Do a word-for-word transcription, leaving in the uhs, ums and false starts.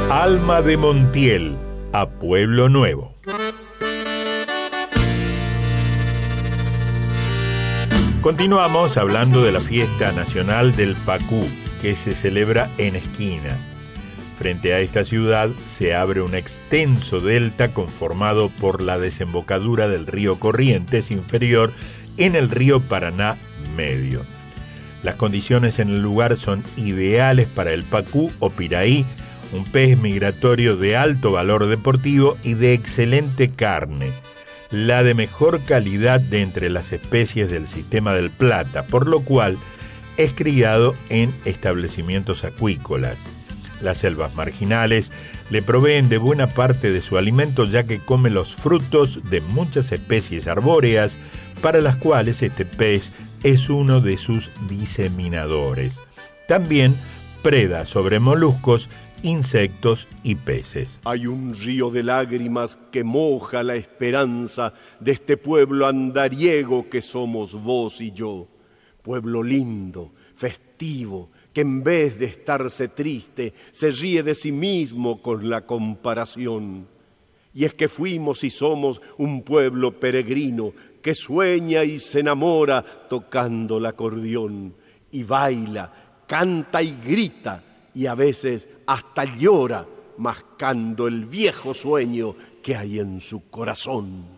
Alma de Montiel, a Pueblo Nuevo. Continuamos hablando de la fiesta nacional del Pacú, que se celebra en Esquina. Frente a esta ciudad se abre un extenso delta conformado por la desembocadura del río Corrientes inferior en el río Paraná medio. Las condiciones en el lugar son ideales para el pacú o piraí, un pez migratorio de alto valor deportivo y de excelente carne, la de mejor calidad de entre las especies del sistema del Plata, por lo cual es criado en establecimientos acuícolas. Las selvas marginales le proveen de buena parte de su alimento, ya que come los frutos de muchas especies arbóreas, para las cuales este pez es uno de sus diseminadores. También preda sobre moluscos, insectos y peces. Hay un río de lágrimas que moja la esperanza de este pueblo andariego que somos vos y yo. Pueblo lindo, festivo, que en vez de estarse triste, se ríe de sí mismo con la comparación. Y es que fuimos y somos un pueblo peregrino que sueña y se enamora tocando el acordeón, y baila, canta y grita, y a veces hasta llora mascando el viejo sueño que hay en su corazón.